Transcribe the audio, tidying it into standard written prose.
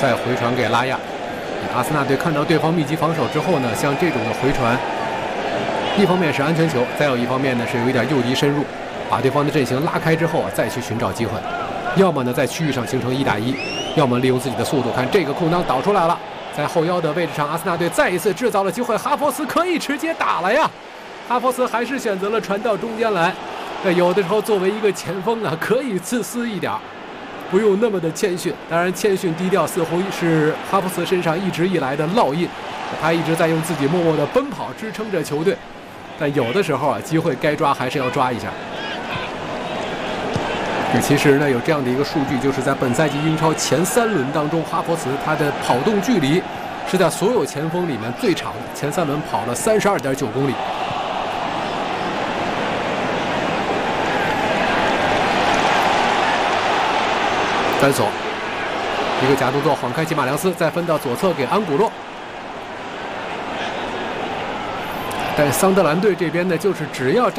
再回传给拉亚。阿森纳队看到对方密集防守之后呢，像这种的回传，一方面是安全球，再有一方面呢是有一点诱敌深入，把对方的阵型拉开之后再去寻找机会，要么呢在区域上形成1打1，要么利用自己的速度。看这个空当导出来了，在后腰的位置上，阿森纳队再一次制造了机会，哈弗茨可以直接打了呀。哈弗茨还是选择了传到中间来。有的时候作为一个前锋呢，可以自私一点，不用那么的谦逊。当然，谦逊低调似乎是哈弗茨身上一直以来的烙印，他一直在用自己默默的奔跑支撑着球队。但有的时候啊，机会该抓还是要抓一下。其实呢，有这样的一个数据，就是在本赛季英超前3轮当中，哈弗茨他的跑动距离是在所有前锋里面最长的，前3轮跑了32.9公里。单手一个假动作晃开吉马良斯，再分到左侧给安古洛。但桑德兰队这边呢，就是只要